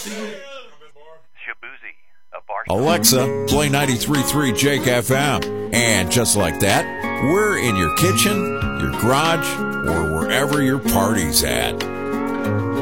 Shabuzi, a bar. Alexa, play 93.3 Jake FM. And just like that, we're in your kitchen, your garage, or wherever your party's at.